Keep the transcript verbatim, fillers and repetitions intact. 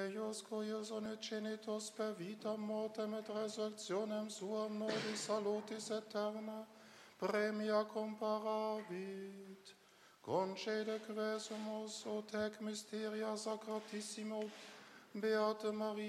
eius cuius unigenitus per vitam mortem et resurrectionem suam nobis salutis aeterna premia comparavit. Concede quesumus, o tec mysteria sacratissimo, Beate Maria,